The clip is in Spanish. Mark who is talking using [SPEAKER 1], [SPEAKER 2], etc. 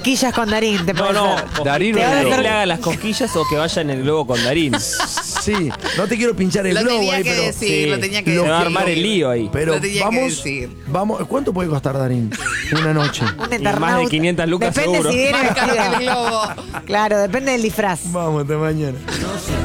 [SPEAKER 1] cosquillas con Darín, te puede
[SPEAKER 2] No,
[SPEAKER 1] hacer.
[SPEAKER 2] Darín
[SPEAKER 1] Te va a
[SPEAKER 2] que
[SPEAKER 1] hacer-
[SPEAKER 2] le haga las cosquillas o que vaya en el globo con Darín.
[SPEAKER 3] Sí, no te quiero pinchar el
[SPEAKER 4] Lo
[SPEAKER 3] globo
[SPEAKER 4] tenía
[SPEAKER 3] ahí,
[SPEAKER 4] que
[SPEAKER 3] pero.
[SPEAKER 4] decir,
[SPEAKER 2] Sí.
[SPEAKER 4] lo tenía que
[SPEAKER 3] Lo
[SPEAKER 2] Se va a
[SPEAKER 4] decir.
[SPEAKER 2] armar el lío ahí.
[SPEAKER 3] Pero
[SPEAKER 4] Lo tenía que
[SPEAKER 3] vamos,
[SPEAKER 4] decir.
[SPEAKER 3] vamos. ¿Cuánto puede costar Darín? Una noche.
[SPEAKER 1] Un
[SPEAKER 2] Más de
[SPEAKER 1] eternauta.
[SPEAKER 2] 500 lucas
[SPEAKER 1] Depende
[SPEAKER 2] seguro.
[SPEAKER 1] si viene
[SPEAKER 4] Más caro que el
[SPEAKER 1] vestido.
[SPEAKER 4] globo.
[SPEAKER 1] Claro, depende del disfraz.
[SPEAKER 3] Vamos, hasta mañana.